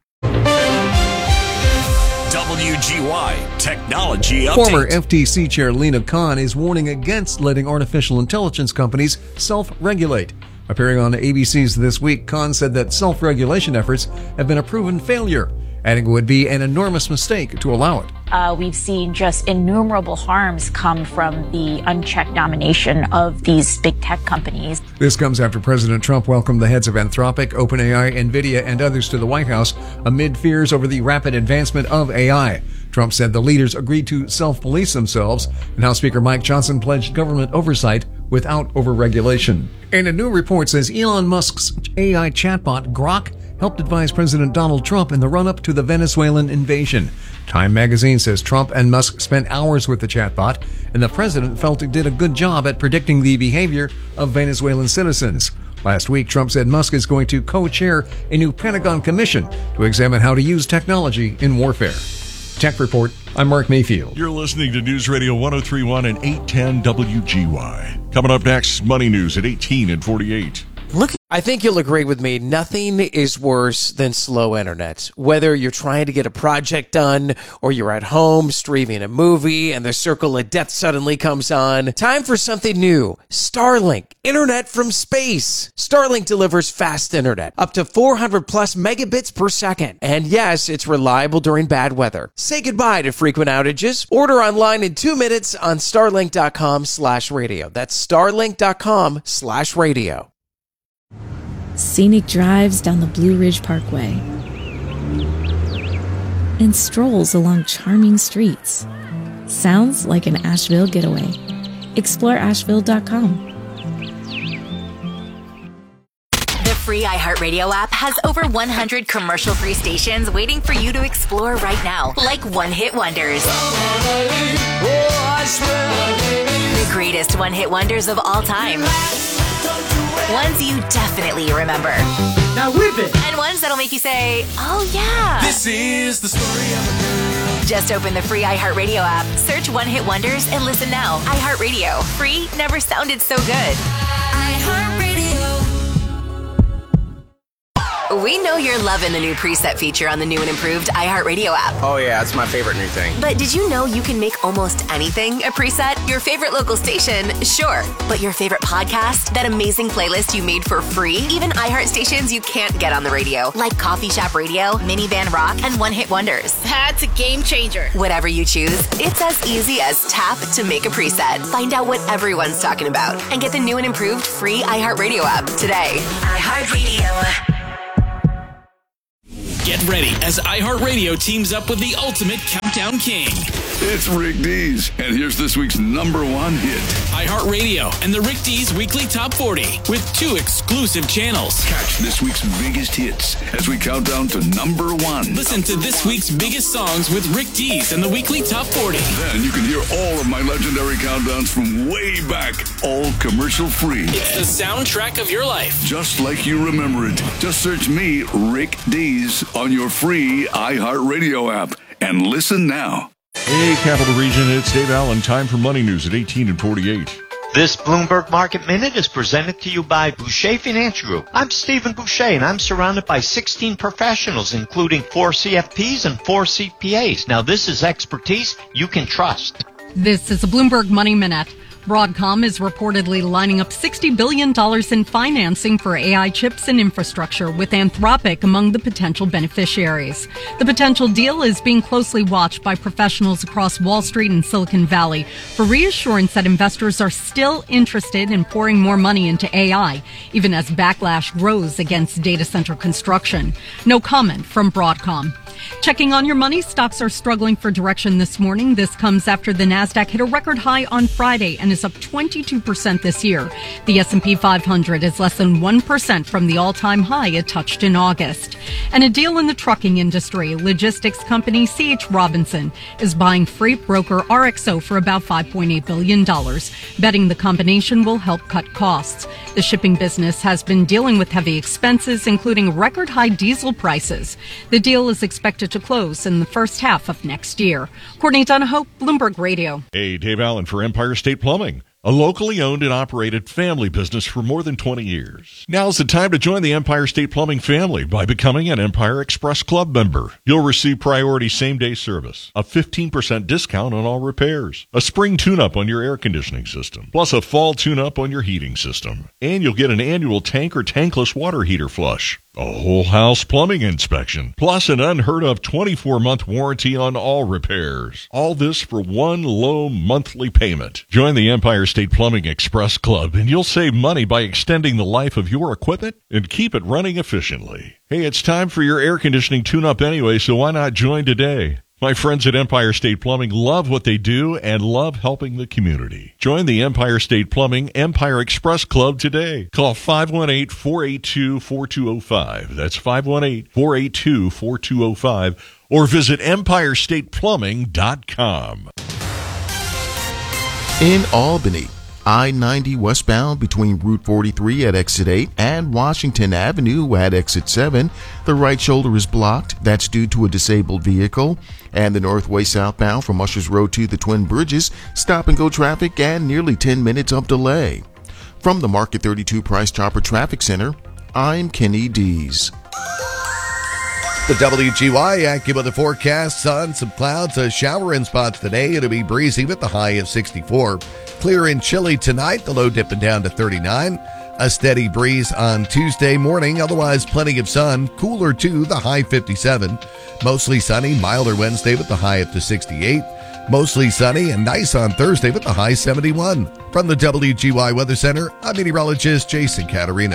W G Y Technology Update. Former F T C Chair Lena Khan is warning against letting artificial intelligence companies self-regulate. Appearing on A B C's This Week, Khan said that self-regulation efforts have been a proven failure, adding it would be an enormous mistake to allow it. Uh, we've seen just innumerable harms come from the unchecked domination of these big tech companies. This comes after President Trump welcomed the heads of Anthropic, OpenAI, NVIDIA, and others to the White House amid fears over the rapid advancement of A I. Trump said the leaders agreed to self-police themselves, and House Speaker Mike Johnson pledged government oversight without overregulation. And a new report says Elon Musk's A I chatbot Grok helped advise President Donald Trump in the run-up to the Venezuelan invasion. Time magazine says Trump and Musk spent hours with the chatbot, and the president felt it did a good job at predicting the behavior of Venezuelan citizens. Last week, Trump said Musk is going to co-chair a new Pentagon commission to examine how to use technology in warfare. Tech Report, I'm Mark Mayfield. You're listening to News Radio one oh three point one and eight ten W G Y. Coming up next, Money News at eighteen and forty-eight. Look, I think you'll agree with me. Nothing is worse than slow internet. Whether you're trying to get a project done or you're at home streaming a movie and the circle of death suddenly comes on. Time for something new. Starlink. Internet from space. Starlink delivers fast internet. Up to four hundred plus megabits per second. And yes, it's reliable during bad weather. Say goodbye to frequent outages. Order online in two minutes on starlink.com slash radio. That's starlink.com slash radio. Scenic drives down the Blue Ridge Parkway, and strolls along charming streets. Sounds like an Asheville getaway. Explore asheville dot com. The free iHeartRadio app has over one hundred commercial-free stations waiting for you to explore right now, like one-hit wonders. The greatest one-hit wonders of all time. Ones you definitely remember. Now whip it! And ones that'll make you say, oh yeah. This is the story of a girl. Just open the free iHeartRadio app, search One Hit Wonders, and listen now. iHeartRadio. Free never sounded so good. We know you're loving the new preset feature on the new and improved iHeartRadio app. Oh, yeah, it's my favorite new thing. But did you know you can make almost anything a preset? Your favorite local station, sure. But your favorite podcast? That amazing playlist you made for free? Even iHeart stations you can't get on the radio, like Coffee Shop Radio, Minivan Rock, and One Hit Wonders. That's a game changer. Whatever you choose, it's as easy as tap to make a preset. Find out what everyone's talking about and get the new and improved free iHeartRadio app today. iHeartRadio. Get ready as iHeartRadio teams up with the ultimate countdown king. It's Rick Dees, and here's this week's number one hit. iHeartRadio and the Rick Dees Weekly Top forty with two exclusive channels. Catch this week's biggest hits as we count down to number one. Listen to this week's biggest songs with Rick Dees and the Weekly Top forty. Then you can hear all of my legendary countdowns from way back, all commercial free. It's the soundtrack of your life. Just like you remember it. Just search me, Rick Dees, on your free iHeartRadio app and listen now. Hey, Capital Region, it's Dave Allen. Time for Money News at eighteen and forty-eight. This Bloomberg Market Minute is presented to you by Boucher Financial Group. I'm Stephen Boucher, and I'm surrounded by sixteen professionals, including four C F Ps and four C P As. Now, this is expertise you can trust. This is a Bloomberg Money Minute. Broadcom is reportedly lining up sixty billion dollars in financing for A I chips and infrastructure, with Anthropic among the potential beneficiaries. The potential deal is being closely watched by professionals across Wall Street and Silicon Valley for reassurance that investors are still interested in pouring more money into A I, even as backlash grows against data center construction. No comment from Broadcom. Checking on your money, stocks are struggling for direction this morning. This comes after the Nasdaq hit a record high on Friday and is up twenty-two percent this year. The S and P five hundred is less than one percent from the all-time high it touched in August. And a deal in the trucking industry. Logistics company C H Robinson is buying freight broker R X O for about five point eight billion dollars, betting the combination will help cut costs. The shipping business has been dealing with heavy expenses, including record high diesel prices. The deal is expected to close in the first half of next year. Courtney Donahoe, Bloomberg Radio. Hey, Dave Allen for Empire State Plumbing, a locally owned and operated family business for more than twenty years. Now's the time to join the Empire State Plumbing family by becoming an Empire Express Club member. You'll receive priority same-day service, a fifteen percent discount on all repairs, a spring tune-up on your air conditioning system, plus a fall tune-up on your heating system. And you'll get an annual tank or tankless water heater flush, a whole house plumbing inspection, plus an unheard of twenty-four month warranty on all repairs. All this for one low monthly payment. Join the Empire State Plumbing Express Club and you'll save money by extending the life of your equipment and keep it running efficiently. Hey, it's time for your air conditioning tune-up anyway, so why not join today? My friends at Empire State Plumbing love what they do and love helping the community. Join the Empire State Plumbing Empire Express Club today. Call five one eight, four eight two, four two zero five. That's five one eight, four eight two, four two zero five. Or visit empire state plumbing dot com. In Albany, I ninety westbound between Route forty-three at exit eight and Washington Avenue at exit seven. The right shoulder is blocked. That's due to a disabled vehicle. And the northway southbound from Ushers Road to the Twin Bridges, stop and go traffic and nearly ten minutes of delay. From the Market thirty-two Price Chopper Traffic Center, I'm Kenny Dees. The W G Y AccuWeather forecast: sun, some clouds, a shower in spots today. It'll be breezy with the high of sixty-four. Clear and chilly tonight, the low dipping down to thirty-nine. A steady breeze on Tuesday morning, otherwise plenty of sun. Cooler too, the high fifty-seven. Mostly sunny, milder Wednesday with the high up to sixty-eight. Mostly sunny and nice on Thursday with the high seventy-one. From the W G Y Weather Center, I'm meteorologist Jason Caterina.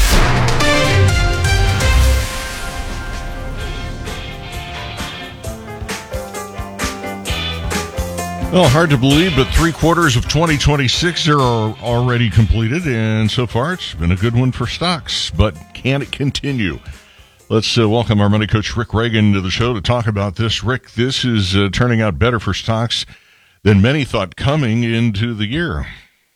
Well, hard to believe, but three quarters of twenty twenty-six are already completed, and so far it's been a good one for stocks. But can it continue? Let's uh, welcome our money coach, Rick Reagan, to the show to talk about this. Rick, this is uh, turning out better for stocks than many thought coming into the year.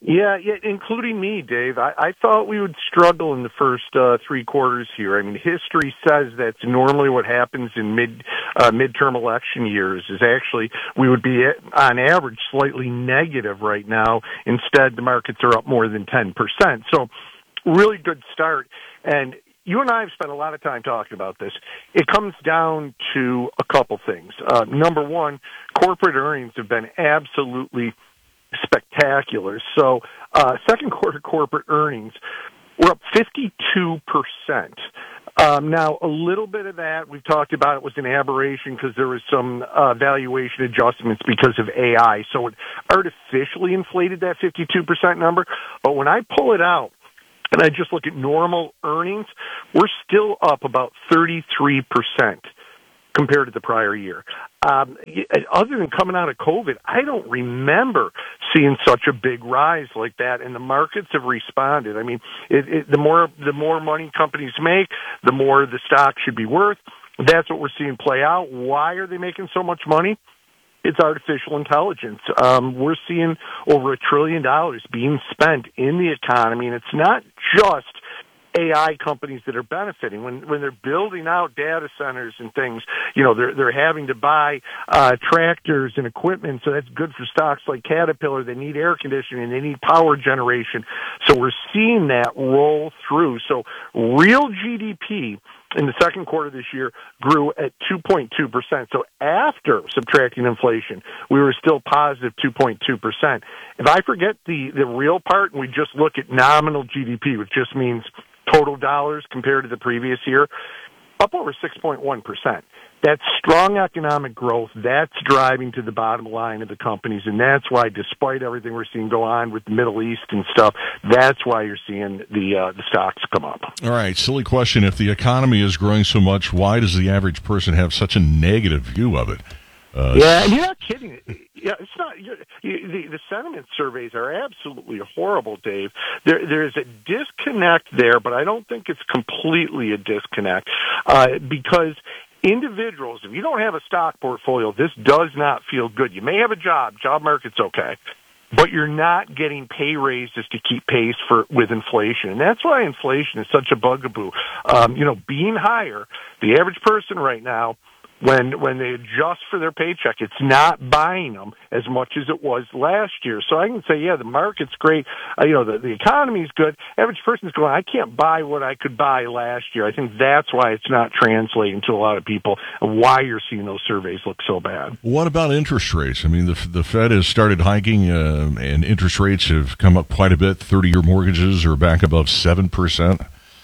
Yeah, yeah, including me, Dave. I, I thought we would struggle in the first uh, three quarters here. I mean, history says that's normally what happens in mid uh, midterm election years. Is actually we would be at, on average slightly negative right now. Instead, the markets are up more than ten percent. So, really good start. And you and I have spent a lot of time talking about this. It comes down to a couple things. Uh, number one, corporate earnings have been absolutely spectacular. So, uh, second quarter corporate earnings were up fifty-two percent. Um, now, a little bit of that, we've talked about it, was an aberration because there was some uh, valuation adjustments because of A I. So it artificially inflated that fifty-two percent number. But when I pull it out, and I just look at normal earnings, we're still up about thirty-three percent compared to the prior year. Um, other than coming out of COVID, I don't remember seeing such a big rise like that, and the markets have responded. I mean, it, it, the more the more money companies make, the more the stock should be worth. That's what we're seeing play out. Why are they making so much money? It's artificial intelligence. Um, we're seeing over a trillion dollars being spent in the economy, and it's not just A I companies that are benefiting. When when they're building out data centers and things, you know, they're they're having to buy uh, tractors and equipment, so that's good for stocks like Caterpillar. They need air conditioning, they need power generation. So we're seeing that roll through. So real G D P in the second quarter this year grew at two point two percent. So after subtracting inflation, we were still positive two point two percent. If I forget the, the real part and we just look at nominal G D P, which just means total dollars compared to the previous year, up over six point one percent. That's strong economic growth. That's driving to the bottom line of the companies, and that's why, despite everything we're seeing go on with the Middle East and stuff, that's why you're seeing the uh, the stocks come up. All right, silly question. If the economy is growing so much, why does the average person have such a negative view of it? Uh, yeah, and you're not kidding. Yeah, it's not. You're, you, the, the sentiment surveys are absolutely horrible, Dave. There, there's a disconnect there, but I don't think it's completely a disconnect uh, because individuals, if you don't have a stock portfolio, this does not feel good. You may have a job. Job market's okay. But you're not getting pay raises to keep pace for with inflation. And that's why inflation is such a bugaboo. Um, you know, being higher, the average person right now, when when they adjust for their paycheck, it's not buying them as much as it was last year. So I can say, yeah, the market's great. Uh, you know, the, the economy's good. Average person's going, I can't buy what I could buy last year. I think that's why it's not translating to a lot of people and why you're seeing those surveys look so bad. What about interest rates? I mean, the the Fed has started hiking, uh, and interest rates have come up quite a bit. thirty-year mortgages are back above seven percent.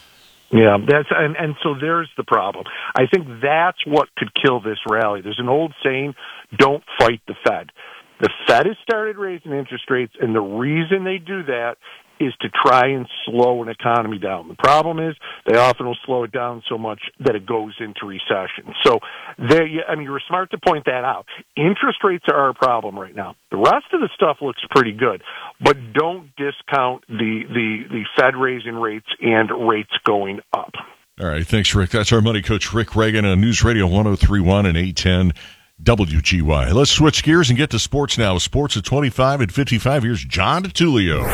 Yeah, that's and, and so there's the problem. I think that's what could kill this rally. There's an old saying, don't fight the Fed. The Fed has started raising interest rates, and the reason they do that is to try and slow an economy down. The problem is they often will slow it down so much that it goes into recession. So there, I mean, you were smart to point that out. Interest rates are our problem right now. The rest of the stuff looks pretty good, but don't discount the, the, the Fed raising rates and rates going up. All right, thanks, Rick. That's our money coach, Rick Reagan, on News Radio one oh three point one and eight ten W G Y. Let's switch gears and get to sports now. Sports at twenty-five and fifty-five. Here's John DeTulio.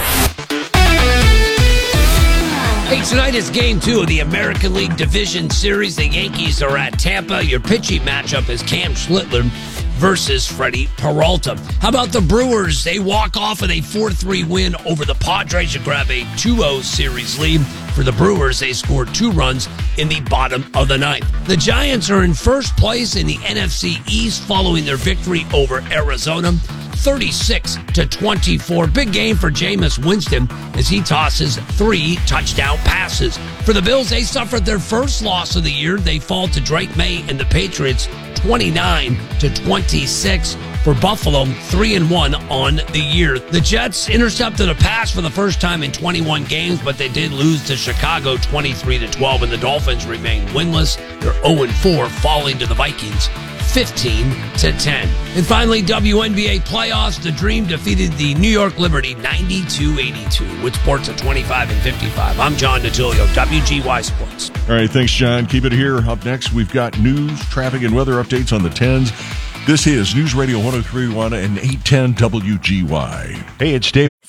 Hey, tonight is game two of the American League Division Series. The Yankees are at Tampa. Your pitching matchup is Cam Schlittler versus Freddie Peralta. How about the Brewers? They walk off with a four three win over the Padres to grab a two oh series lead. For the Brewers, they scored two runs in the bottom of the ninth. The Giants are in first place in the N F C East following their victory over Arizona, thirty-six to twenty-four. Big game for Jameis Winston as he tosses three touchdown passes. For the Bills, they suffered their first loss of the year. They fall to Drake May and the Patriots twenty-nine to twenty-six. For Buffalo, three and one on the year. The Jets intercepted a pass for the first time in twenty-one games, but they did lose to Chicago twenty-three to twelve, and the Dolphins remain winless. They're oh and four, falling to the Vikings fifteen to ten. And finally, W N B A playoffs. The Dream defeated the New York Liberty ninety-two eighty-two. With sports at twenty-five and fifty-five. I'm John DeTulio, W G Y Sports. All right, thanks, John. Keep it here. Up next, we've got news, traffic, and weather updates on the tens. This is News Radio one oh three point one and eight ten W G Y. Hey, it's Dave.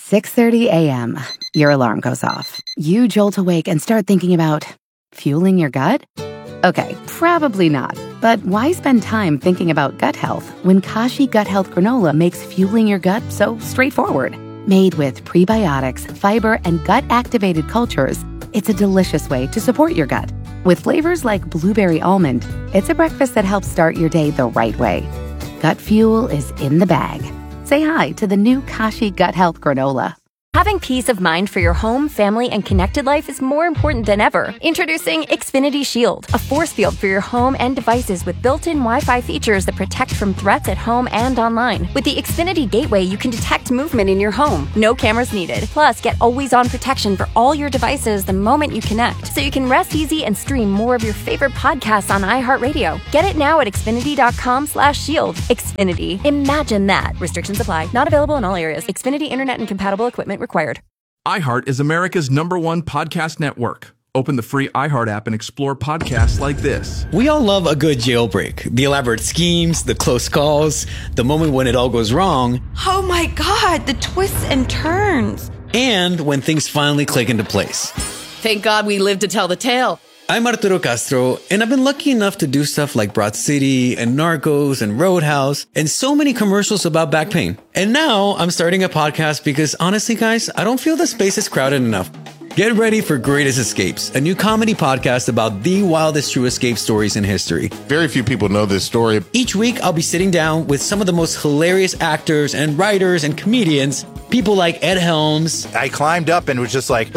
six thirty a.m., your alarm goes off. You jolt awake and start thinking about fueling your gut? Okay, probably not. But why spend time thinking about gut health when Kashi Gut Health Granola makes fueling your gut so straightforward? Made with prebiotics, fiber, and gut-activated cultures, it's a delicious way to support your gut. With flavors like blueberry almond, it's a breakfast that helps start your day the right way. Gut fuel is in the bag. Say hi to the new Kashi Gut Health Granola. Having peace of mind for your home, family, and connected life is more important than ever. Introducing Xfinity Shield, a force field for your home and devices with built-in Wi-Fi features that protect from threats at home and online. With the Xfinity Gateway, you can detect movement in your home. No cameras needed. Plus, get always-on protection for all your devices the moment you connect, so you can rest easy and stream more of your favorite podcasts on iHeartRadio. Get it now at Xfinity.com slash shield. Xfinity. Imagine that. Restrictions apply. Not available in all areas. Xfinity Internet and compatible equipment required. iHeart is America's number one podcast network. Open the free iHeart app and explore podcasts like this. We all love a good jailbreak. The elaborate schemes, the close calls, the moment when it all goes wrong. Oh my God, the twists and turns. And when things finally click into place. Thank God we lived to tell the tale. I'm Arturo Castro, and I've been lucky enough to do stuff like Broad City and Narcos and Roadhouse and so many commercials about back pain. And now I'm starting a podcast because honestly, guys, I don't feel the space is crowded enough. Get ready for Greatest Escapes, a new comedy podcast about the wildest true escape stories in history. Very few people know this story. Each week, I'll be sitting down with some of the most hilarious actors and writers and comedians. People like Ed Helms. I climbed up and was just like,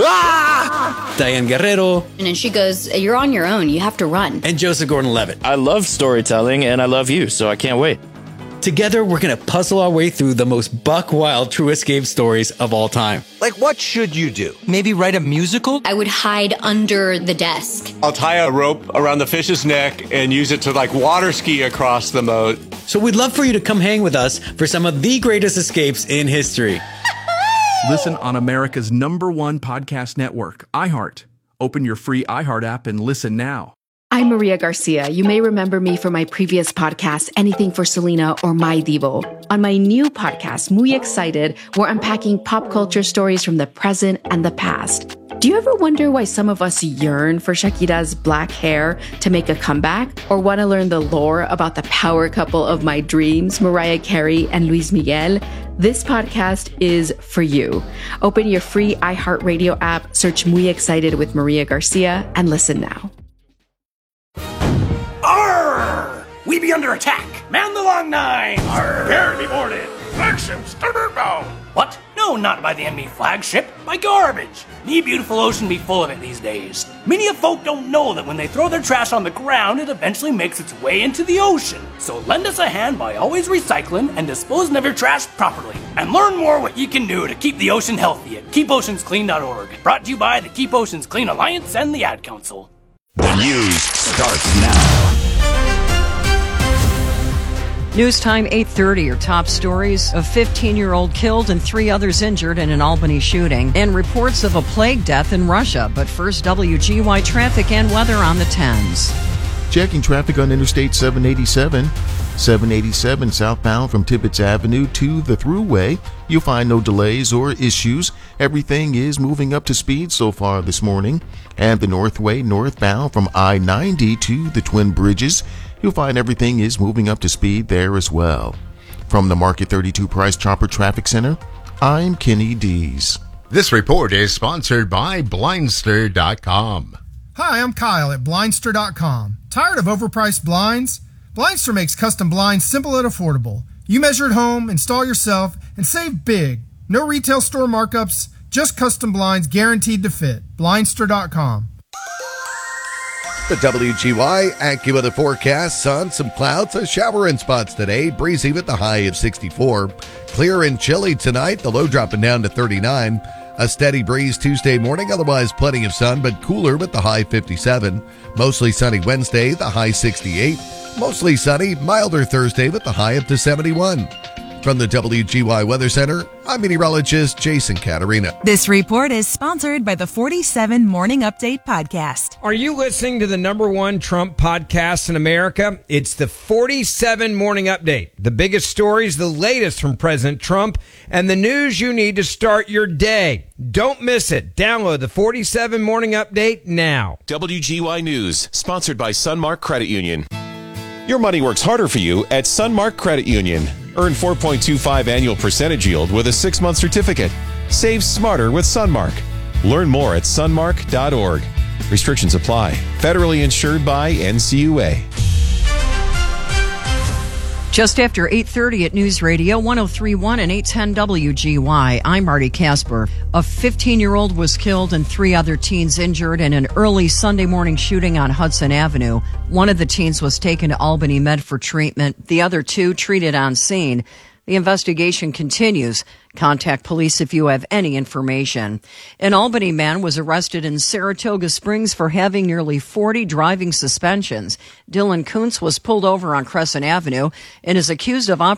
ah! Diane Guerrero. And then she goes, you're on your own. You have to run. And Joseph Gordon-Levitt. I love storytelling and I love you, so I can't wait. Together, we're going to puzzle our way through the most buck-wild true escape stories of all time. Like, what should you do? Maybe write a musical? I would hide under the desk. I'll tie a rope around the fish's neck and use it to, like, water ski across the moat. So we'd love for you to come hang with us for some of the greatest escapes in history. Listen on America's number one podcast network, iHeart. Open your free iHeart app and listen now. I'm Maria Garcia. You may remember me from my previous podcast, Anything for Selena or My Divo. On my new podcast, Muy Excited, we're unpacking pop culture stories from the present and the past. Do you ever wonder why some of us yearn for Shakira's black hair to make a comeback? Or want to learn the lore about the power couple of my dreams, Mariah Carey and Luis Miguel? This podcast is for you. Open your free iHeartRadio app, search Muy Excited with Maria Garcia, and listen now. Arr! We be under attack! Man the long nine! Arr! Prepare to be boarded! Flagships, starboard bow! What? No, not by the enemy flagship, by garbage! Me beautiful ocean be full of it these days. Many of folk don't know that when they throw their trash on the ground, it eventually makes its way into the ocean. So lend us a hand by always recycling and disposing of your trash properly. And learn more what you can do to keep the ocean healthy at keep oceans clean dot org. Brought to you by the Keep Oceans Clean Alliance and the Ad Council. The news starts now. News time eight thirty. Your top stories: a fifteen-year-old killed and three others injured in an Albany shooting, and reports of a plague death in Russia. But first, W G Y traffic and weather on the tens. Checking traffic on Interstate seven eighty-seven. seven eighty-seven southbound from Tibbetts Avenue to the Thruway. You'll find no delays or issues. Everything is moving up to speed so far this morning. And the Northway northbound from I ninety to the Twin Bridges. You'll find everything is moving up to speed there as well. From the Market thirty-two Price Chopper Traffic Center, I'm Kenny Dees. This report is sponsored by Blindster dot com. Hi, I'm Kyle at Blindster dot com. Tired of overpriced blinds? Blindster makes custom blinds simple and affordable. You measure at home, install yourself, and save big. No retail store markups, just custom blinds guaranteed to fit. Blindster dot com. The W G Y AccuWeather forecast: sun, some clouds, a shower in spots today, breezy with the high of sixty-four. Clear and chilly tonight, the low dropping down to thirty-nine. A steady breeze Tuesday morning, otherwise plenty of sun, but cooler with the high fifty-seven. Mostly sunny Wednesday, the high sixty-eight. Mostly sunny, milder Thursday with the high up to seventy-one. From the W G Y Weather Center, I'm meteorologist Jason Caterina. This report is sponsored by the forty-seven Morning Update podcast. Are you listening to the number one Trump podcast in America? It's the forty-seven Morning Update. The biggest stories, the latest from President Trump, and the news you need to start your day. Don't miss it. Download the forty-seven Morning Update now. W G Y News, sponsored by Sunmark Credit Union. Your money works harder for you at Sunmark Credit Union. Earn four point two five annual percentage yield with a six-month certificate. Save smarter with Sunmark. Learn more at sunmark dot org. Restrictions apply. Federally insured by N C U A. Just after eight thirty at News Radio one oh three point one and eight ten W G Y, I'm Marty Casper. A fifteen-year-old was killed and three other teens injured in an early Sunday morning shooting on Hudson Avenue. One of the teens was taken to Albany Med for treatment. The other two treated on scene. The investigation continues. Contact police if you have any information. An Albany man was arrested in Saratoga Springs for having nearly forty driving suspensions. Dylan Kuntz was pulled over on Crescent Avenue and is accused of operating